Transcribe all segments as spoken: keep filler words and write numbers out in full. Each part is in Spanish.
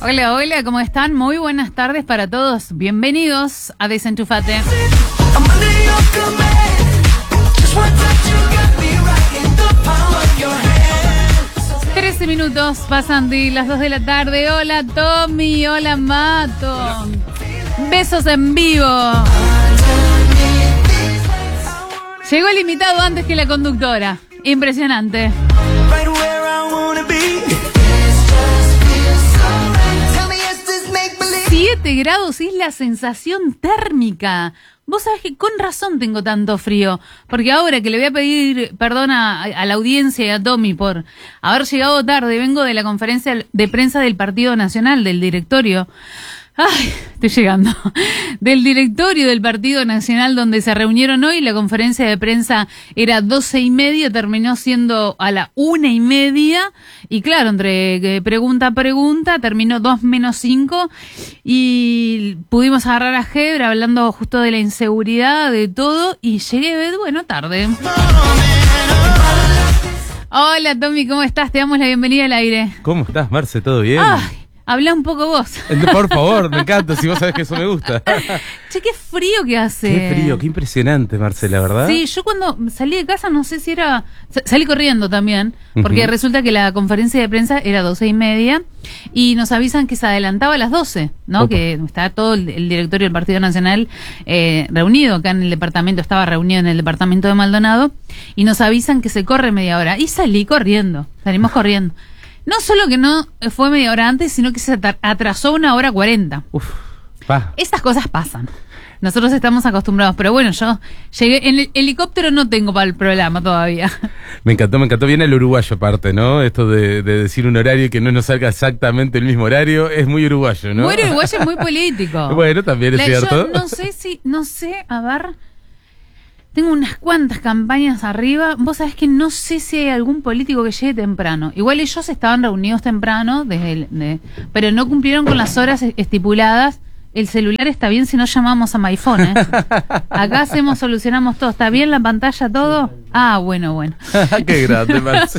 Hola, hola, ¿cómo están? Muy buenas tardes para todos. Bienvenidos a Desenchufate. trece minutos pasan de las dos de la tarde. Hola, Tommy. Hola, Mato. Besos en vivo. Llegó el invitado antes que la conductora. Impresionante. siete grados es la sensación térmica. Vos sabés que con razón tengo tanto frío, porque ahora que le voy a pedir perdón a, a la audiencia y a Tommy por haber llegado tarde, vengo de la conferencia de prensa del Partido Nacional, del directorio. Ay, estoy llegando. Del directorio del Partido Nacional, donde se reunieron hoy. La conferencia de prensa era doce y media, terminó siendo a la una y media. Y claro, entre pregunta a pregunta, terminó dos menos cinco. Y pudimos agarrar a Hebra hablando justo de la inseguridad, de todo. Y llegué, bueno, tarde. Hola, Tommy, ¿cómo estás? Te damos la bienvenida al aire. ¿Cómo estás, Marce? ¿Todo bien? Ay. Habla un poco vos. Por favor, me encanta, si vos sabés que eso me gusta. Che, qué frío que hace. Qué frío, qué impresionante, Marcela, ¿verdad? Sí, yo cuando salí de casa no sé si era... Salí corriendo también, porque uh-huh. resulta que la conferencia de prensa era doce y media y nos avisan que se adelantaba a las doce, ¿no? Opa. Que está todo el, el directorio del Partido Nacional eh, reunido acá en el departamento, estaba reunido en el departamento de Maldonado y nos avisan que se corre media hora. Y salí corriendo, salimos corriendo. No solo que no fue media hora antes, sino que se atrasó una hora cuarenta. Uf, pa. Esas cosas pasan. Nosotros estamos acostumbrados, pero bueno, yo llegué en el helicóptero, no tengo para el programa todavía. Me encantó, me encantó bien el uruguayo aparte, ¿no? Esto de, de decir un horario y que no nos salga exactamente el mismo horario, es muy uruguayo, ¿no? Muy uruguayo, es muy político. Bueno, también es La, cierto. Yo no sé si, no sé, a ver... Tengo unas cuantas campañas arriba. Vos sabés que no sé si hay algún político que llegue temprano. Igual ellos estaban reunidos temprano, desde el, de, pero no cumplieron con las horas estipuladas. El celular está bien si no llamamos a MyPhone, ¿eh? Acá hacemos, solucionamos todo. ¿Está bien la pantalla todo? Ah, bueno, bueno. Qué grande, Marce.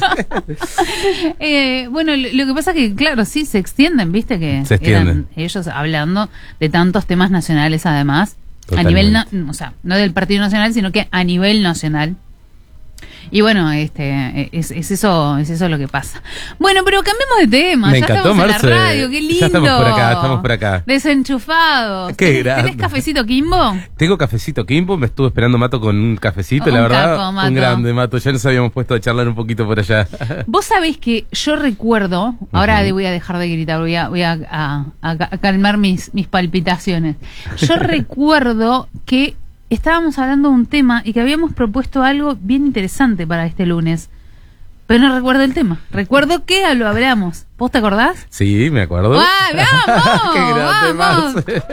eh, bueno, lo, lo que pasa es que, claro, sí, se extienden, ¿viste? Que se extienden. Eran ellos hablando de tantos temas nacionales, además. Totalmente. A nivel, o sea, no del Partido Nacional, sino que a nivel nacional. Y bueno, este es, es eso es eso lo que pasa. Bueno, pero cambiemos de tema. Me ya encantó, estamos Marce. En la radio, qué lindo. Ya estamos por acá, estamos por acá. Desenchufados. Qué ¿Tenés, grande. ¿Tenés cafecito Kimbo? Tengo cafecito Kimbo, me estuve esperando Mato con un cafecito, un la verdad. Capo, Mato. Un grande, Mato. Ya nos habíamos puesto a charlar un poquito por allá. Vos sabés que yo recuerdo, ahora uh-huh. voy a dejar de gritar, voy a, voy a, a, a calmar mis, mis palpitaciones. Yo recuerdo que estábamos hablando de un tema y que habíamos propuesto algo bien interesante para este lunes. Pero no recuerdo el tema. Recuerdo que lo hablamos. ¿Vos te acordás? Sí, me acuerdo. ¡Ah, vamos! ¡Qué grande, ¡Vamos! Marce!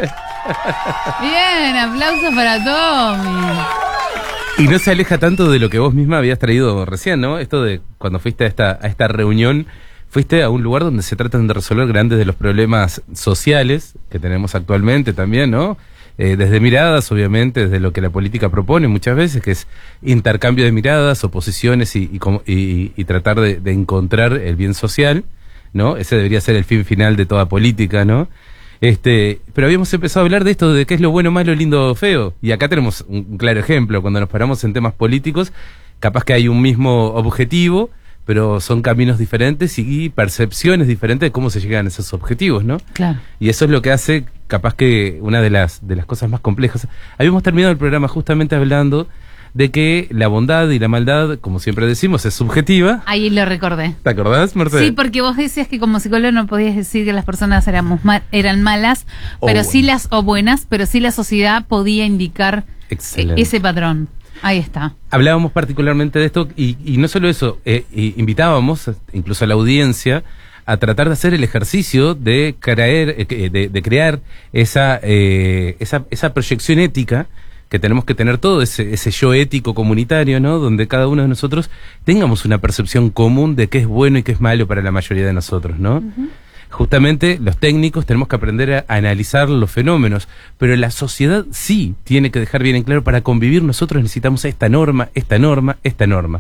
Bien, aplausos para Tommy. Y no se aleja tanto de lo que vos misma habías traído recién, ¿no? Esto de cuando fuiste a esta, a esta reunión, fuiste a un lugar donde se tratan de resolver grandes de los problemas sociales que tenemos actualmente también, ¿no? Eh, desde miradas, obviamente, desde lo que la política propone muchas veces, que es intercambio de miradas, oposiciones y, y, y, y tratar de, de encontrar el bien social, ¿no? Ese debería ser el fin final de toda política, ¿no? Este, pero habíamos empezado a hablar de esto, de qué es lo bueno, malo, lindo, feo. Y acá tenemos un, un claro ejemplo. Cuando nos paramos en temas políticos, capaz que hay un mismo objetivo, pero son caminos diferentes y, y percepciones diferentes de cómo se llegan a esos objetivos, ¿no? Claro. Y eso es lo que hace, capaz que una de las de las cosas más complejas. Habíamos terminado el programa justamente hablando de que la bondad y la maldad, como siempre decimos, es subjetiva. Ahí lo recordé. ¿Te acordás, Mercedes? Sí, porque vos decías que como psicólogo no podías decir que las personas éramos ma- eran malas, o pero sí buenas. las o buenas, pero sí la sociedad podía indicar e- ese patrón. Ahí está. Hablábamos particularmente de esto y, y no solo eso, eh, y invitábamos incluso a la audiencia a tratar de hacer el ejercicio de creer, eh, de, de crear esa, eh, esa esa proyección ética que tenemos que tener todo, ese, ese yo ético comunitario, ¿no? Donde cada uno de nosotros tengamos una percepción común de qué es bueno y qué es malo para la mayoría de nosotros, ¿no? Uh-huh. Justamente los técnicos tenemos que aprender a analizar los fenómenos, pero la sociedad sí tiene que dejar bien en claro, para convivir nosotros necesitamos esta norma, esta norma, esta norma.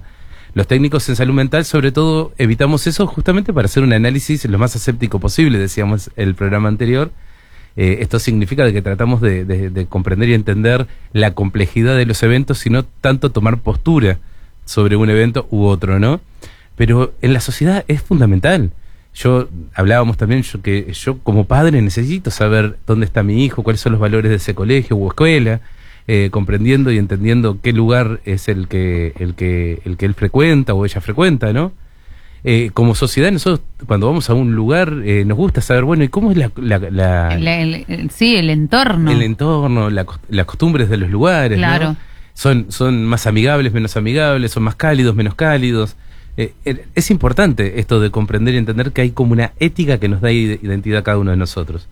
Los técnicos en salud mental, sobre todo, evitamos eso justamente para hacer un análisis lo más aséptico posible, decíamos el programa anterior. Eh, esto significa de que tratamos de, de, de comprender y entender la complejidad de los eventos y no tanto tomar postura sobre un evento u otro, ¿no? Pero en la sociedad es fundamental. Yo, hablábamos también, yo que yo como padre necesito saber dónde está mi hijo, cuáles son los valores de ese colegio u escuela, eh, comprendiendo y entendiendo qué lugar es el que, el que, el que él frecuenta o ella frecuenta, ¿no? Eh, como sociedad, nosotros cuando vamos a un lugar eh, nos gusta saber, bueno, ¿y cómo es la... la, la el, el, el, sí, el entorno. El entorno, la, las costumbres de los lugares, claro. ¿no? Son, son más amigables, menos amigables, son más cálidos, menos cálidos. Eh, es importante esto de comprender y entender que hay como una ética que nos da identidad a cada uno de nosotros.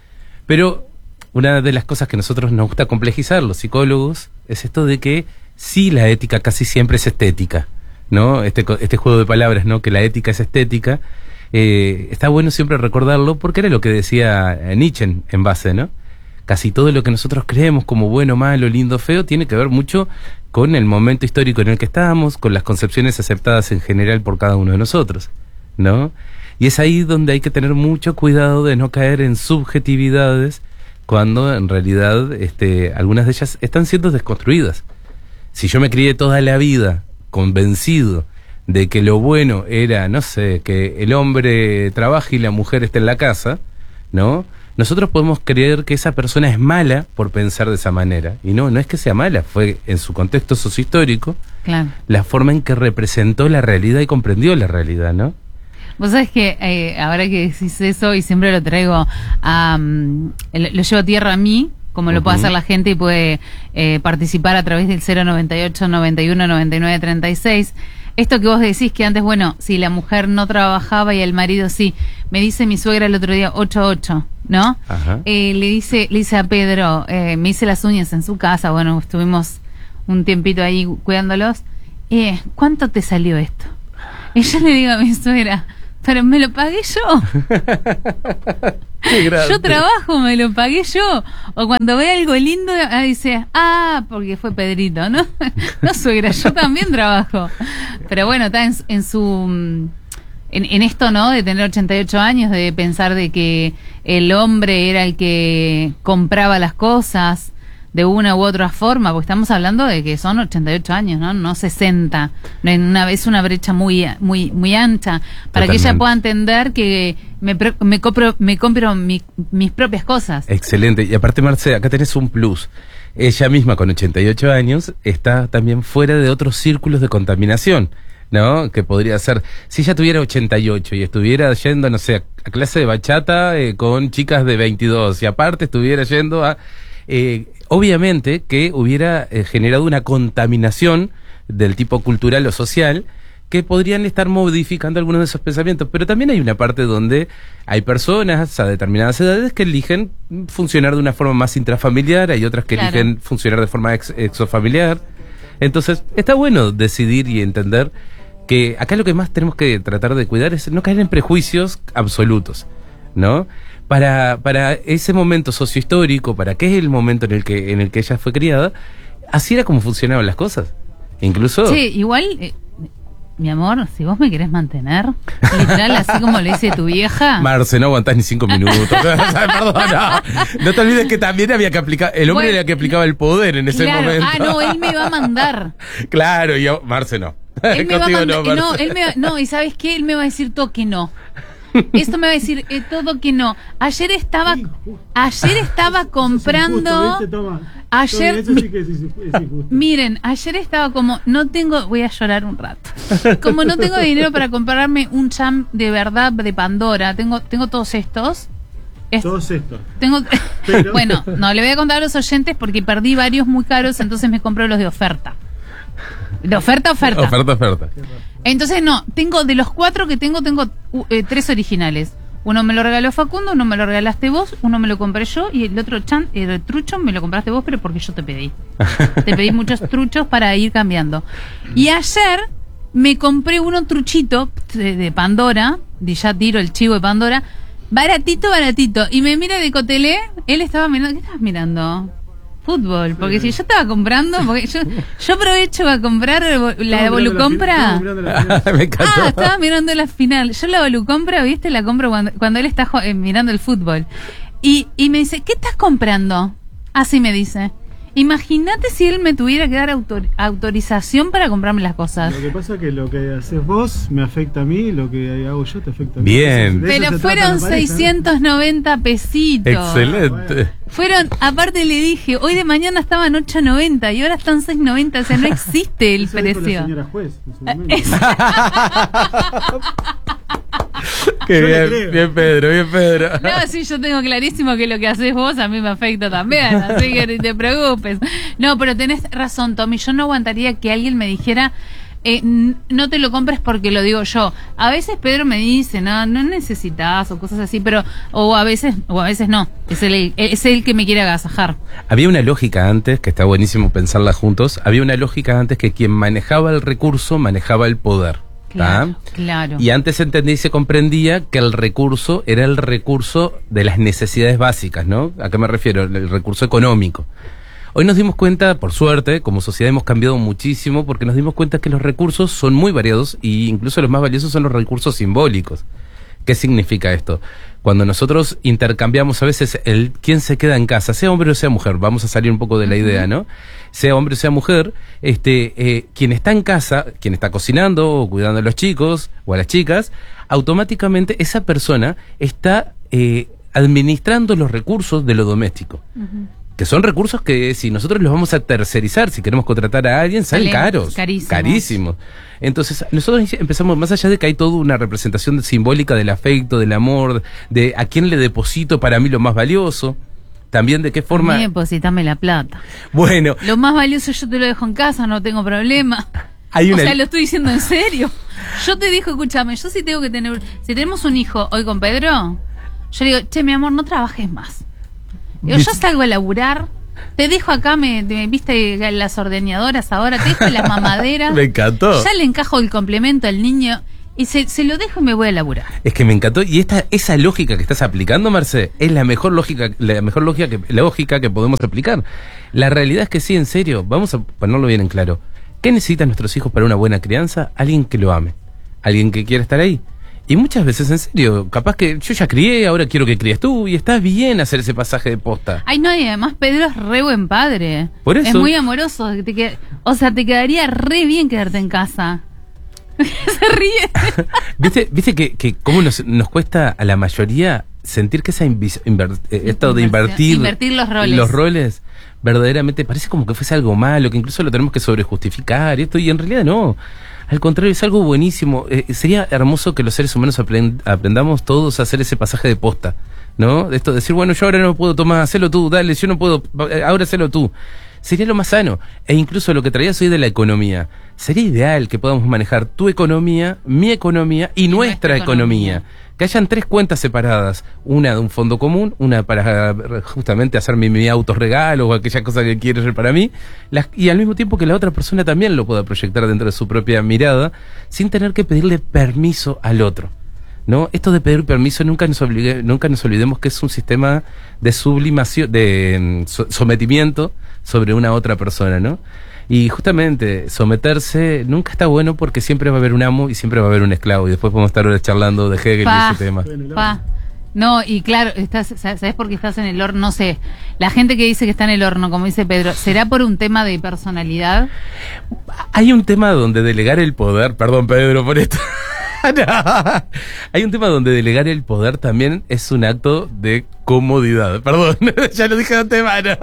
Pero una de las cosas que a nosotros nos gusta complejizar, los psicólogos, es esto de que sí, la ética casi siempre es estética, ¿no? Este, este juego de palabras, ¿no? Que la ética es estética. Eh, está bueno siempre recordarlo porque era lo que decía Nietzsche en, en base, ¿no? Casi todo lo que nosotros creemos como bueno, malo, lindo, feo, tiene que ver mucho con el momento histórico en el que estamos, con las concepciones aceptadas en general por cada uno de nosotros, ¿no? Y es ahí donde hay que tener mucho cuidado de no caer en subjetividades cuando en realidad este, algunas de ellas están siendo desconstruidas. Si yo me crié toda la vida convencido de que lo bueno era, no sé, que el hombre trabaje y la mujer esté en la casa, ¿no? Nosotros podemos creer que esa persona es mala por pensar de esa manera. Y no, no es que sea mala, fue en su contexto sociohistórico, claro, la forma en que representó la realidad y comprendió la realidad, ¿no? Vos sabés que eh, ahora que decís eso, y siempre lo traigo, a, um, lo llevo a tierra a mí, como lo uh-huh. puede hacer la gente y puede eh, participar a través del cero noventa y ocho, noventa y uno, noventa y nueve, treinta y seis. Esto que vos decís que antes, bueno, si la mujer no trabajaba y el marido sí. Me dice mi suegra el otro día, ocho ocho, ¿no? Ajá. Eh, le dice le dice a Pedro, eh, me hice las uñas en su casa, bueno, estuvimos un tiempito ahí cuidándolos. Eh, ¿Cuánto te salió esto? Y yo le digo a mi suegra, pero me lo pagué yo. Yo trabajo, me lo pagué yo. O cuando ve algo lindo, ah, dice, ah, porque fue Pedrito, ¿no? No, suegra, yo también trabajo. Pero bueno, está en, en su... En, en esto, ¿no? De tener ochenta y ocho años, de pensar de que el hombre era el que compraba las cosas de una u otra forma, porque estamos hablando de que son ochenta y ocho años, ¿no? No sesenta. En una vez una brecha muy muy muy ancha para Totalmente. Que ella pueda entender que me me compro me compro mi, mis propias cosas. Excelente. Y aparte, Marce, acá tenés un plus. Ella misma con ochenta y ocho años está también fuera de otros círculos de contaminación, ¿no? Que podría ser, si ella tuviera ochenta y ocho y estuviera yendo, no sé, a clase de bachata eh, con chicas de veintidós y aparte estuviera yendo a... Eh, obviamente que hubiera eh, generado una contaminación del tipo cultural o social que podrían estar modificando algunos de esos pensamientos, pero también hay una parte donde hay personas a determinadas edades que eligen funcionar de una forma más intrafamiliar, hay otras que claro. eligen funcionar de forma ex exofamiliar. Entonces está bueno decidir y entender que acá lo que más tenemos que tratar de cuidar es no caer en prejuicios absolutos, ¿no? Para, para ese momento sociohistórico, para qué es el momento en el que en el que ella fue criada, así era como funcionaban las cosas. Incluso... Sí, igual, eh, mi amor, si vos me querés mantener, literal, así como le dice tu vieja... Marce, no aguantás ni cinco minutos. Perdón, no. No te olvides que también había que aplicar... El hombre bueno, era el que aplicaba el poder en ese claro, momento. Ah, no, él me iba a mandar. Claro, y yo, Marce, no. Él me va a mandar, no, no, él me va, no, y ¿sabes qué? Él me va a decir todo que no. Esto me va a decir eh, todo que no. Ayer estaba ayer estaba comprando ayer mi, miren, ayer estaba como no tengo, voy a llorar un rato. Como no tengo dinero para comprarme un champ de verdad de Pandora, tengo tengo todos estos. Est todos estos. Tengo Pero... Bueno, no le voy a contar a los oyentes porque perdí varios muy caros, entonces me compré los de oferta. De oferta, oferta. Oferta, oferta. Entonces, no, tengo, de los cuatro que tengo, tengo uh, eh, tres originales. Uno me lo regaló Facundo, uno me lo regalaste vos, uno me lo compré yo y el otro chan, el trucho me lo compraste vos, pero porque yo te pedí. Te pedí muchos truchos para ir cambiando. Y ayer me compré uno truchito de, de Pandora, de ya tiro el chivo de Pandora, baratito, baratito. Y me mira de Cotelé, él estaba mirando, ¿qué estabas mirando? fútbol, porque sí. si yo estaba comprando, porque yo yo aprovecho a comprar la Volucompra. Me encantó. Ah, estaba mirando la final. Yo la Volucompra, viste, la compro cuando, cuando él está eh, mirando el fútbol. Y, y me dice, ¿qué estás comprando? Así me dice. Imagínate si él me tuviera que dar autor, autorización para comprarme las cosas. Lo que pasa es que lo que haces vos me afecta a mí, lo que hago yo te afecta a mí. Bien. Pero fueron seiscientos noventa pesitos. Excelente. Fueron, aparte le dije, hoy de mañana estaban ocho noventa y ahora están seis noventa, o sea, no existe el Eso precio. dijo la señora juez, en su momento. Qué bien, bien Pedro, bien Pedro. No, sí, yo tengo clarísimo que lo que haces vos a mí me afecta también, así que ni te preocupes. No, pero tenés razón, Tommy, yo no aguantaría que alguien me dijera, eh, no te lo compres porque lo digo yo. A veces Pedro me dice, no, no necesitas o cosas así, pero, o a veces, o a veces no, es el, es el que me quiere agasajar. Había una lógica antes, que está buenísimo pensarla juntos, había una lógica antes que quien manejaba el recurso manejaba el poder. Claro, claro. Y antes se entendía y se comprendía que el recurso era el recurso de las necesidades básicas, ¿no? ¿A qué me refiero? El recurso económico. Hoy nos dimos cuenta, por suerte, como sociedad hemos cambiado muchísimo, porque nos dimos cuenta que los recursos son muy variados e incluso los más valiosos son los recursos simbólicos. ¿Qué significa esto? Cuando nosotros intercambiamos a veces el quién se queda en casa, sea hombre o sea mujer, vamos a salir un poco de la idea, ¿no? Sea hombre o sea mujer, este, eh, quien está en casa, quien está cocinando o cuidando a los chicos o a las chicas, automáticamente esa persona está eh, administrando los recursos de lo doméstico. Uh-huh. Que son recursos que si nosotros los vamos a tercerizar, si queremos contratar a alguien, salen caros, carísimos. carísimos. Entonces, nosotros empezamos, más allá de que hay toda una representación simbólica del afecto, del amor, de a quién le deposito para mí lo más valioso, también de qué forma... A mí depositame la plata. Bueno. Lo más valioso yo te lo dejo en casa, no tengo problema. Hay una... O sea, lo estoy diciendo en serio. Yo te digo, escúchame, yo sí tengo que tener... Si tenemos un hijo hoy con Pedro, yo le digo, che, mi amor, no trabajes más. Digo, yo salgo a laburar, te dejo acá, me, me viste las ordeñadoras ahora, te dejo las mamaderas. Me encantó. Ya le encajo el complemento al niño y se, se lo dejo y me voy a laburar. Es que me encantó. Y esta esa lógica que estás aplicando, Marce, es la mejor lógica, la mejor lógica que, lógica que podemos aplicar. La realidad es que sí, en serio, vamos a ponerlo bien en claro. ¿Qué necesitan nuestros hijos para una buena crianza? Alguien que lo ame, alguien que quiera estar ahí. Y muchas veces, en serio, capaz que yo ya crié, ahora quiero que críes tú, y está bien hacer ese pasaje de posta. Ay, no, y además Pedro es re buen padre. Por eso. Es muy amoroso. Te qued... O sea, te quedaría re bien quedarte en casa. Se ríe. ¿Viste, viste que, que cómo nos, nos cuesta a la mayoría sentir que esa invis, inver, eh, esto de invertir, invertir los roles. los roles verdaderamente parece como que fuese algo malo, que incluso lo tenemos que sobrejustificar, y esto, y en realidad no. Al contrario, es algo buenísimo. Eh, sería hermoso que los seres humanos aprend aprendamos todos a hacer ese pasaje de posta, ¿no? Esto de decir, bueno, yo ahora no puedo tomar, hacelo tú, dale, yo no puedo, ahora hacelo tú. Sería lo más sano. E incluso lo que traías hoy de la economía. Sería ideal que podamos manejar tu economía, mi economía y, y nuestra, nuestra economía. economía. Que hayan tres cuentas separadas. Una de un fondo común, una para justamente hacer mi, mi autorregalo o aquella cosa que quiero hacer para mí. Las, y al mismo tiempo que la otra persona también lo pueda proyectar dentro de su propia mirada, sin tener que pedirle permiso al otro. ¿No? Esto de pedir permiso nunca nos obligue, nunca nos olvidemos que es un sistema de sublimación, de so, sometimiento sobre una otra persona, ¿no? Y justamente someterse nunca está bueno porque siempre va a haber un amo y siempre va a haber un esclavo, y después podemos estar ahora charlando de Hegel pa, y ese tema. Pa. No, y claro, estás, ¿sabes por qué estás en el horno? No sé, la gente que dice que está en el horno, como dice Pedro, ¿será por un tema de personalidad? Hay un tema donde delegar el poder, perdón Pedro por esto. No. Hay un tema donde delegar el poder también es un acto de comodidad. Perdón, ya lo dije de antemano.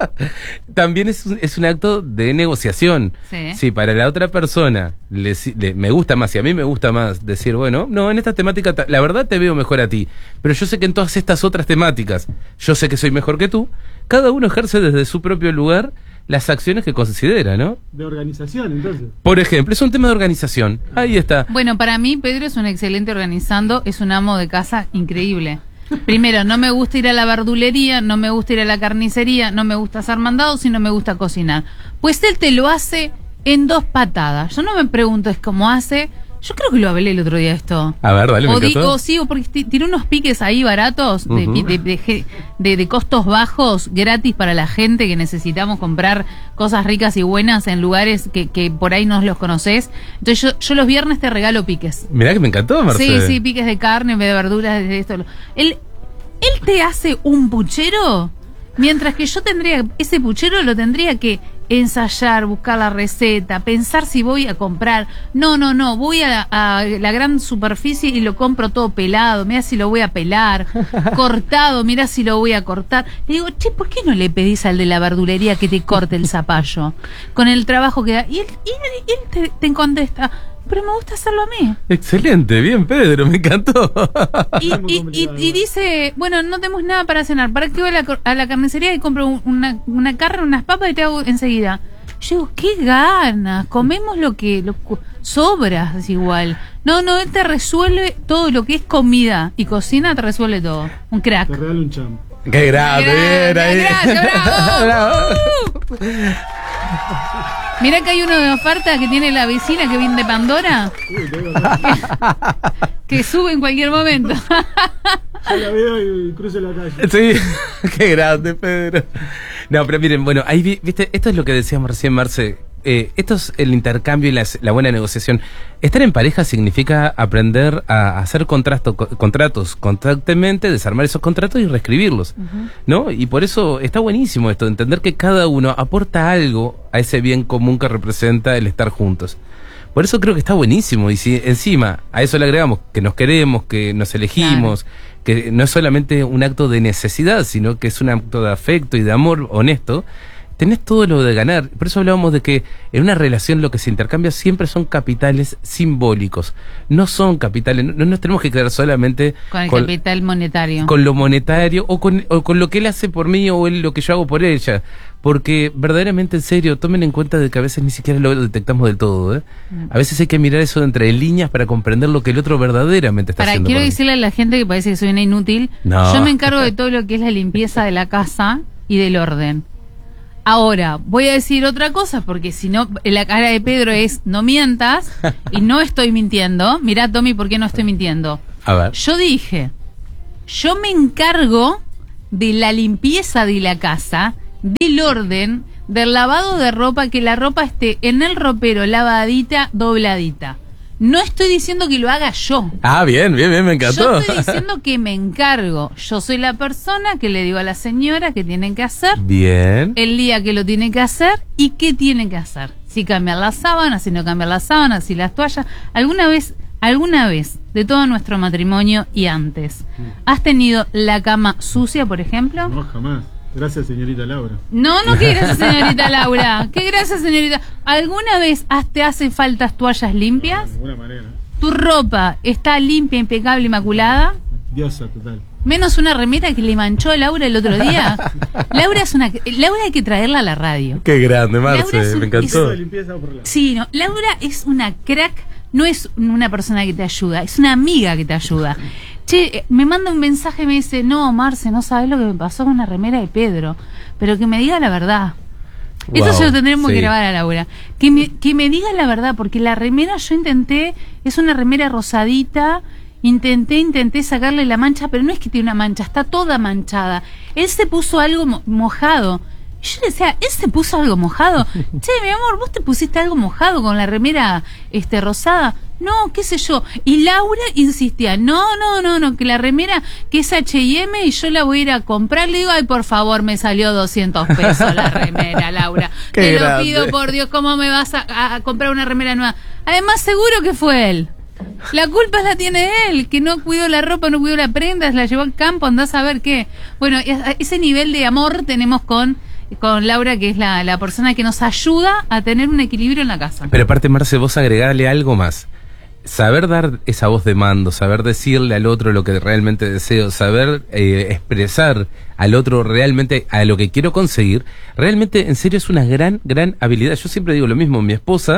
También es un, es un acto de negociación. Sí. Si para la otra persona le, le, me gusta más y a mí me gusta más decir, bueno, no, en esta temática la verdad te veo mejor a ti, pero yo sé que en todas estas otras temáticas yo sé que soy mejor que tú. Cada uno ejerce desde su propio lugar las acciones que considera, ¿no? De organización, entonces. Por ejemplo, es un tema de organización. Ahí está. Bueno, para mí Pedro es un excelente organizando, es un amo de casa increíble. Primero, no me gusta ir a la verdulería, no me gusta ir a la carnicería, no me gusta hacer mandados y no me gusta cocinar. Pues él te lo hace en dos patadas. Yo no me pregunto es cómo hace, Yo creo que lo hablé el otro día esto. A ver, dale, me o, di, encantó. o sí, o porque t- tiene unos piques ahí baratos, de, Ujú. de, de, de, de, de costos bajos, gratis para la gente que necesitamos comprar cosas ricas y buenas en lugares que, que por ahí no los conocés. Entonces yo, yo los viernes te regalo piques. Mirá que me encantó, Marce. Sí, sí, piques de carne, de verduras, de esto. Él, él te hace un puchero, mientras que yo tendría, ese puchero lo tendría que ensayar, buscar la receta, pensar si voy a comprar. No, no, no, voy a, a la gran superficie y lo compro todo pelado, mira si lo voy a pelar, cortado, mira si lo voy a cortar. Le digo, che, ¿por qué no le pedís al de la verdulería que te corte el zapallo? Con el trabajo que da. Y él, y él, y él te, te contesta, pero me gusta hacerlo a mí. Excelente, bien, Pedro, me encantó. Y, y, y, y dice, bueno, no tenemos nada para cenar, ¿para qué voy a la, a la carnicería y compro un- una, una carne, unas papas y te hago enseguida? Yo digo, qué ganas, comemos lo que, lo, cu- sobras es igual. No, no, él te resuelve todo lo que es comida y cocina, te resuelve todo. Un crack. Te regalo un champ. Qué grande, bien ahí. Gracias, bravo. Bravo. Mirá que hay uno de oferta que tiene la vecina que viene de Pandora, Uy, te digo, ya que sube en cualquier momento. la veo y cruzo la calle. Sí, qué grande, Pedro. No, pero miren, bueno, ahí vi- viste, esto es lo que decíamos recién, Marce. Eh, esto es el intercambio y las- la buena negociación. Estar en pareja significa aprender a hacer contrato- co- contratos constantemente, desarmar esos contratos y reescribirlos, ¿no? Y por eso está buenísimo esto, entender que cada uno aporta algo a ese bien común que representa el estar juntos. Por eso creo que está buenísimo. Y si encima a eso le agregamos que nos queremos, que nos elegimos, que no es solamente un acto de necesidad, sino que es un acto de afecto y de amor honesto, tenés todo lo de ganar. Por eso hablábamos de que en una relación lo que se intercambia siempre son capitales simbólicos. No son capitales, no no nos tenemos que quedar solamente Con el con, capital monetario. con lo monetario o con, o con lo que él hace por mí o él, lo que yo hago por ella. Porque verdaderamente, en serio, tomen en cuenta de que a veces ni siquiera lo detectamos del todo, ¿eh? A veces hay que mirar eso de entre líneas para comprender lo que el otro verdaderamente está Para, haciendo. quiero por mí. decirle a la gente que parece que soy una inútil. No. Yo me encargo de todo lo que es la limpieza de la casa y del orden. Ahora, voy a decir otra cosa, porque si no, la cara de Pedro es no mientas, y no estoy mintiendo. Mirá, Tommy, ¿por qué no estoy mintiendo? A ver. Yo dije, yo me encargo de la limpieza de la casa, del orden, del lavado de ropa, que la ropa esté en el ropero lavadita, dobladita. No estoy diciendo que lo haga yo. Ah, bien, bien, bien, me encantó. Yo estoy diciendo que me encargo. Yo soy la persona que le digo a la señora que tienen que hacer, Bien. el día que lo tienen que hacer y qué tienen que hacer. Si cambiar las sábanas, si no cambiar las sábanas, si las toallas. ¿Alguna vez, alguna vez de todo nuestro matrimonio y antes, has tenido la cama sucia, por ejemplo? No, jamás. Gracias, señorita Laura. No, no, qué gracias, señorita Laura. Qué gracias, señorita. ¿Alguna vez has- te hacen faltas toallas limpias? De ninguna manera. ¿Tu ropa está limpia, impecable, inmaculada? Diosa total. Menos una remera que le manchó a Laura el otro día. Laura es una... Laura hay que traerla a la radio. Qué grande, Laura Marce, es un- me Eso encantó. de limpieza por la. Sí, no. Laura es una crack, no es una persona que te ayuda, es una amiga que te ayuda. Che, eh, me manda un mensaje y me dice, no, Marce, no sabes lo que me pasó con la remera de Pedro, pero que me diga la verdad. Eso Wow, se lo tendremos sí. que grabar a Laura. Que me, que me diga la verdad, porque la remera yo intenté, es una remera rosadita, intenté, intenté sacarle la mancha, pero no es que tiene una mancha, está toda manchada. Él se puso algo mo- mojado. Y yo le decía, ¿él se puso algo mojado? Che, mi amor, ¿vos te pusiste algo mojado con la remera este rosada? No, qué sé yo. Y Laura insistía, no, no, no, no, que la remera que es H y M y yo la voy a ir a comprar. Le digo, ay, por favor, me salió doscientos pesos la remera, Laura. Qué Te grande. lo pido, por Dios, ¿cómo me vas a, a- a comprar una remera nueva? Además, seguro que fue él. La culpa la tiene él, que no cuidó la ropa, no cuidó la prenda, la llevó al campo, andás a ver qué. Bueno, es- ese nivel de amor tenemos con, con Laura, que es la, la persona que nos ayuda a tener un equilibrio en la casa. Pero aparte, Marce, vos agregale algo más. Saber dar esa voz de mando, saber decirle al otro lo que realmente deseo, saber eh, expresar al otro realmente a lo que quiero conseguir, realmente en serio es una gran, gran habilidad. Yo siempre digo lo mismo, mi esposa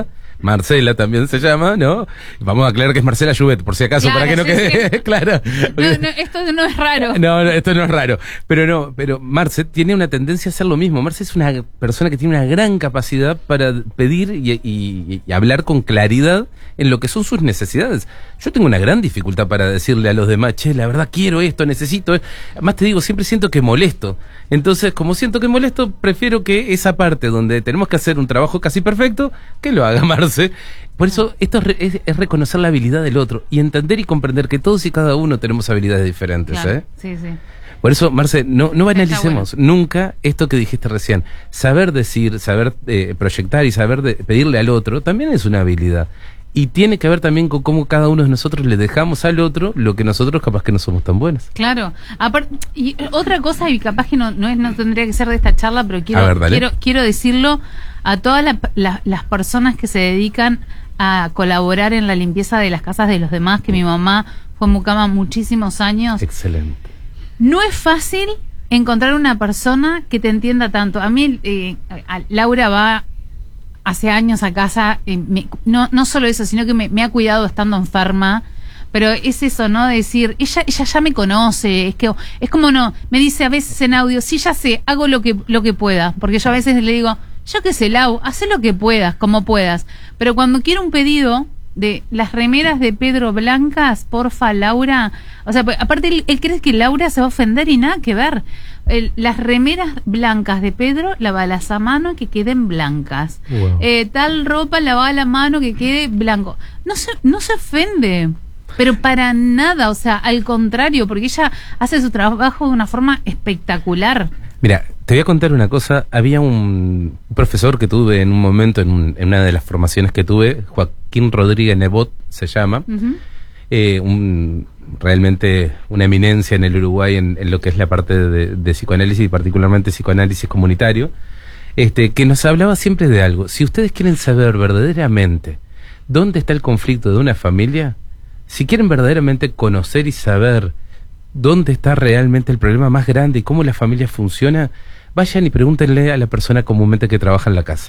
Marcela también se llama, ¿no? Vamos a aclarar que es Marcela Jouvet, por si acaso, Claro, para que no sí, quede sí. claro. No, no, esto no es raro. No, no, esto no es raro. Pero no, pero Marce tiene una tendencia a hacer lo mismo. Marce es una persona que tiene una gran capacidad para pedir y, y, y hablar con claridad en lo que son sus necesidades. Yo tengo una gran dificultad para decirle a los demás, che, la verdad quiero esto, necesito esto. Además te digo, siempre siento que molesto. Entonces, como siento que molesto, prefiero que esa parte donde tenemos que hacer un trabajo casi perfecto, que lo haga Marce. Por eso, esto es, re- es, es reconocer la habilidad del otro y entender y comprender que todos y cada uno tenemos habilidades diferentes, Claro, ¿eh? sí, sí. Por eso, Marce, no, no Está banalicemos nunca esto que dijiste recién. Saber decir, saber eh, proyectar y saber de, pedirle al otro también es una habilidad. Y tiene que ver también con cómo cada uno de nosotros le dejamos al otro lo que nosotros capaz que no somos tan buenos. Claro. Aparte, y otra cosa, y capaz que no, no, es, no tendría que ser de esta charla, pero quiero, A ver, dale. quiero, quiero decirlo a todas la- la- las personas que se dedican a colaborar en la limpieza de las casas de los demás, que mi mamá fue mucama muchísimos años. Excelente. No es fácil encontrar una persona que te entienda tanto. A mí, eh, a- Laura va hace años a casa, eh, me- no, no solo eso, sino que me, me ha cuidado estando enferma. Pero es eso, ¿no? De decir, ella, ella ya me conoce, es que es como no, me dice a veces en audio, sí, ya sé, hago lo que, lo que pueda, porque yo a veces le digo, yo qué sé, Lau, haz lo que puedas, como puedas. Pero cuando quiero un pedido de las remeras de Pedro blancas, porfa, Laura, o sea, pues, aparte él, él cree que Laura se va a ofender y nada que ver. El- las remeras blancas de Pedro, lavalas a mano que queden blancas. Wow. Eh, tal ropa, lavala a mano que quede blanco. No se, no se ofende. Pero para nada, o sea, al contrario, porque ella hace su trabajo de una forma espectacular. Mira, te voy a contar una cosa. Había un profesor que tuve en un momento, en, un- en una de las formaciones que tuve, Joaquín Rodríguez Nebot se llama, Ujú. eh, un, realmente una eminencia en el Uruguay en, en lo que es la parte de, de psicoanálisis y particularmente psicoanálisis comunitario, este, que nos hablaba siempre de algo. Si ustedes quieren saber verdaderamente dónde está el conflicto de una familia, si quieren verdaderamente conocer y saber dónde está realmente el problema más grande y cómo la familia funciona, vayan y pregúntenle a la persona comúnmente que trabaja en la casa.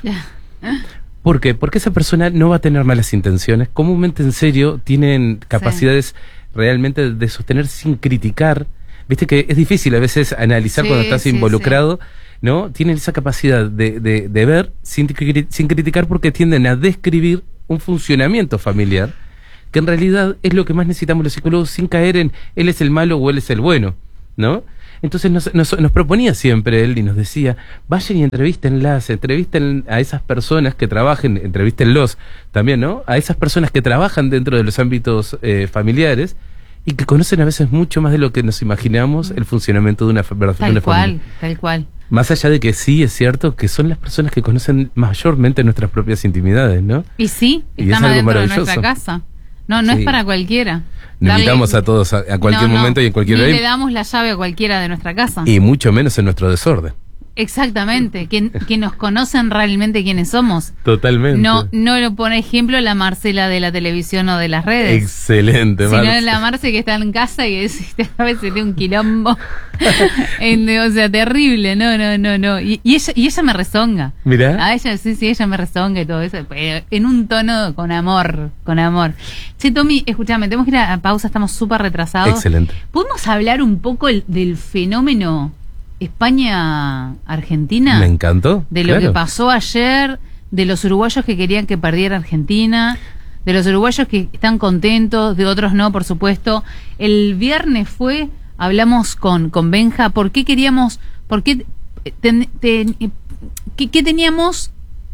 ¿Por qué? Porque esa persona no va a tener malas intenciones. Comúnmente, en serio, tienen capacidades realmente de sostener sin criticar. Viste que es difícil a veces analizar Sí, cuando estás sí, involucrado, ¿no? Tienen esa capacidad de, de, de ver sin, cri- sin criticar porque tienden a describir un funcionamiento familiar que en realidad es lo que más necesitamos los psicólogos sin caer en él es el malo o él es el bueno, ¿no? Entonces nos, nos, nos proponía siempre él y nos decía, vayan y entrevístenlas, entrevisten a esas personas que trabajen, entrevístenlos también, ¿no? A esas personas que trabajan dentro de los ámbitos eh, familiares y que conocen a veces mucho más de lo que nos imaginamos el funcionamiento de una, fa- de Tal una cual, familia. tal cual. Más allá de que sí es cierto que son las personas que conocen mayormente nuestras propias intimidades, ¿no? Y sí, Y es están algo adentro de maravilloso. nuestra casa. No, no Sí. es para cualquiera. Nos Darle- invitamos a todos a, a cualquier No, no, momento y en cualquier ni hora. le damos la llave a cualquiera de nuestra casa. Y mucho menos en nuestro desorden. Exactamente, que, que nos conocen realmente quiénes somos. Totalmente. No, no lo pone ejemplo la Marcela de la televisión o de las redes. Excelente, Sino Marce. la Marce que está en casa y es, a veces tiene un quilombo. En- o sea, terrible. No, no, no, no. Y, y ella, y ella me rezonga. Mirá. A ella, sí, sí, ella me rezonga y todo eso. Pero en un tono con amor, con amor. Che, Tommy, escúchame, tenemos que ir a pausa, estamos súper retrasados. Excelente. ¿Podemos hablar un poco el- del fenómeno España-Argentina? Me encantó. De lo claro. que pasó ayer, de los uruguayos que querían que perdiera Argentina, de los uruguayos que están contentos, de otros no, por supuesto. El viernes fue, hablamos con, con Benja, ¿por qué queríamos, por qué, ten- ten- qué, qué teníamos,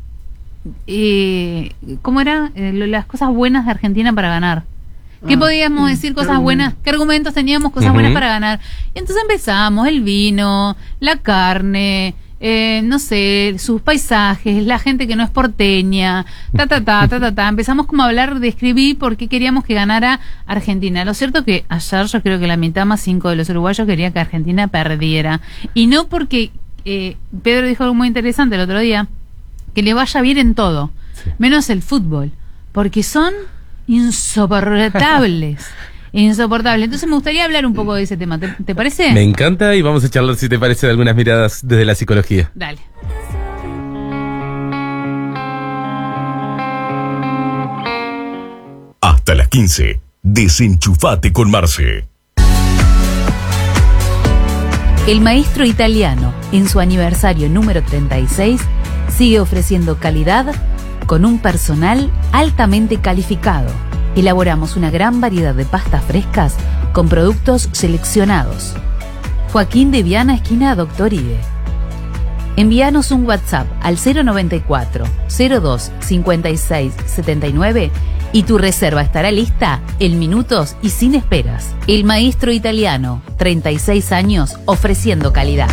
eh, cómo era, Eh, lo- las cosas buenas de Argentina para ganar? ¿Qué Ah, podíamos sí, decir qué cosas argumento. buenas? ¿Qué argumentos teníamos cosas Ujú. buenas para ganar? Y entonces empezamos, el vino, la carne, eh, no sé, sus paisajes, la gente que no es porteña, ta, ta, ta, ta, ta, ta. Empezamos como a hablar, de escribir por qué queríamos que ganara Argentina. Lo cierto que ayer yo creo que la mitad más cinco de los uruguayos quería que Argentina perdiera. Y no porque, eh, Pedro dijo algo muy interesante el otro día, que le vaya bien en todo, Sí. menos el fútbol, porque son insoportables. Insoportables. Entonces me gustaría hablar un poco de ese tema. ¿Te, te parece? Me encanta y vamos a charlar, si te parece, de algunas miradas desde la psicología. Dale. Hasta las quince, desenchufate con Marce. El Maestro Italiano, en su aniversario número treinta y seis, sigue ofreciendo calidad con un personal altamente calificado. Elaboramos una gran variedad de pastas frescas con productos seleccionados. Joaquín de Viana, esquina Doctor Ide. Envíanos un WhatsApp al cero noventa y cuatro, cero dos, cincuenta y seis, setenta y nueve y tu reserva estará lista en minutos y sin esperas. El Maestro Italiano, treinta y seis años ofreciendo calidad.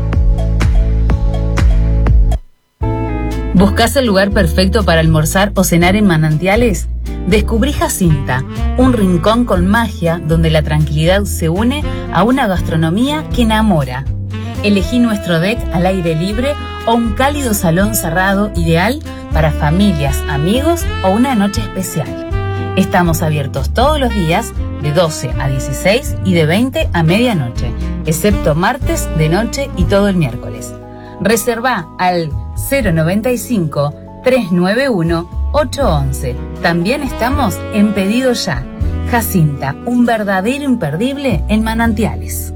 ¿Buscás el lugar perfecto para almorzar o cenar en Manantiales? Descubrí Jacinta, un rincón con magia donde la tranquilidad se une a una gastronomía que enamora. Elegí nuestro deck al aire libre o un cálido salón cerrado ideal para familias, amigos o una noche especial. Estamos abiertos todos los días de doce a dieciséis y de veinte a medianoche, excepto martes de noche y todo el miércoles. Reserva al cero noventa y cinco, trescientos noventa y uno, ochocientos once. También estamos en Pedido Ya. Jacinta, un verdadero imperdible en Manantiales.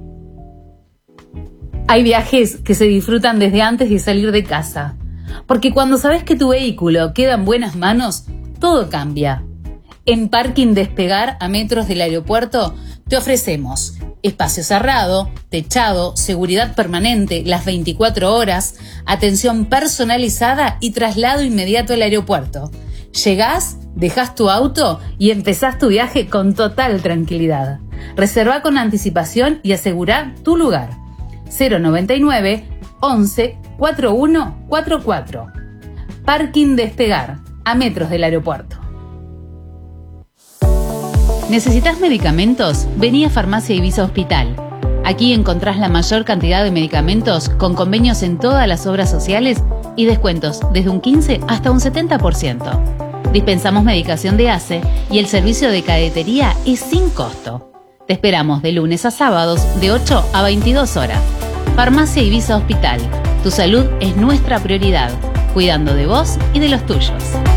Hay viajes que se disfrutan desde antes de salir de casa, porque cuando sabes que tu vehículo queda en buenas manos, todo cambia. En Parking Despegar, a metros del aeropuerto, te ofrecemos espacio cerrado, techado, seguridad permanente las veinticuatro horas, atención personalizada y traslado inmediato al aeropuerto. Llegás, dejás tu auto y empezás tu viaje con total tranquilidad. Reserva con anticipación y asegura tu lugar. cero noventa y nueve, once, cuarenta y uno cuarenta y cuatro. Parking Despegar, a metros del aeropuerto. ¿Necesitas medicamentos? Vení a Farmacia Ibiza Hospital. Aquí encontrás la mayor cantidad de medicamentos con convenios en todas las obras sociales y descuentos desde un quince hasta un setenta por ciento. Dispensamos medicación de A C E y el servicio de cadetería es sin costo. Te esperamos de lunes a sábados de ocho a veintidós horas. Farmacia Ibiza Hospital. Tu salud es nuestra prioridad, cuidando de vos y de los tuyos.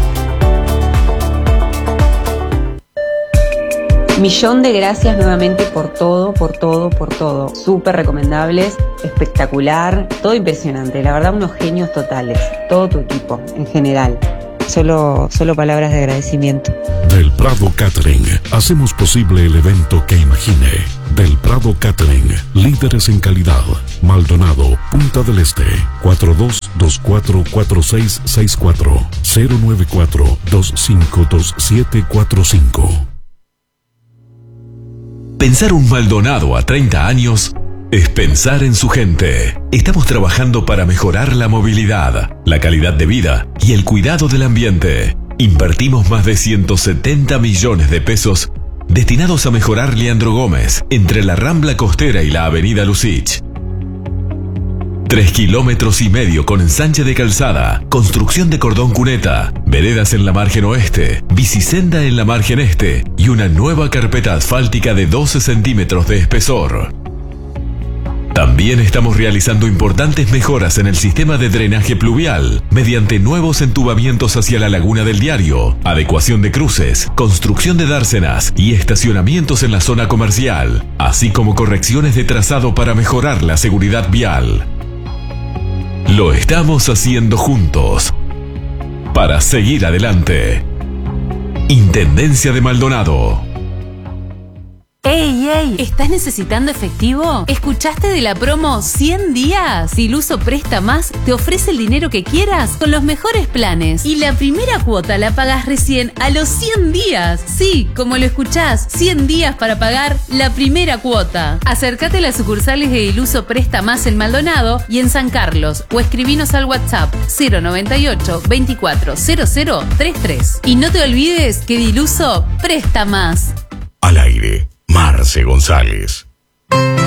Millón de gracias nuevamente por todo, por todo, por todo. Súper recomendables, espectacular, todo impresionante. La verdad, unos genios totales. Todo tu equipo, en general. Solo, solo palabras de agradecimiento. Del Prado Catering, hacemos posible el evento que imagine. Del Prado Catering, líderes en calidad. Maldonado, Punta del Este, cuatro dos dos cuatro cuatro seis seis cuatro, cero nueve cuatro dos cinco dos siete cuatro cinco. Pensar un Maldonado a treinta años es pensar en su gente. Estamos trabajando para mejorar la movilidad, la calidad de vida y el cuidado del ambiente. Invertimos más de ciento setenta millones de pesos destinados a mejorar Leandro Gómez entre la Rambla Costera y la Avenida Lucich. Tres kilómetros y medio con ensanche de calzada, construcción de cordón cuneta, veredas en la margen oeste, bicisenda en la margen este y una nueva carpeta asfáltica de doce centímetros de espesor. También estamos realizando importantes mejoras en el sistema de drenaje pluvial mediante nuevos entubamientos hacia la Laguna del Diario, adecuación de cruces, construcción de dársenas y estacionamientos en la zona comercial, así como correcciones de trazado para mejorar la seguridad vial. Lo estamos haciendo juntos para seguir adelante. Intendencia de Maldonado. ¡Ey, ey! ¿Estás necesitando efectivo? ¿Escuchaste de la promo cien días? Iluso Presta Más te ofrece el dinero que quieras con los mejores planes. Y la primera cuota la pagas recién a los cien días. Sí, como lo escuchás, cien días para pagar la primera cuota. Acércate a las sucursales de Iluso Presta Más en Maldonado y en San Carlos o escribinos al WhatsApp cero noventa y ocho, veinticuatro, cero cero treinta y tres. Y no te olvides que de Iluso Presta Más. Al aire, Marce González.